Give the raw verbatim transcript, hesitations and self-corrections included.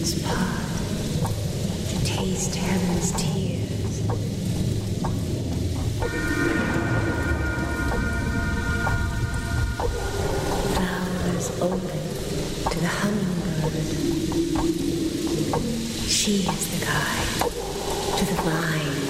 leaves part to taste heaven's tears. Flowers open to the hummingbird. She is the guide to the vine.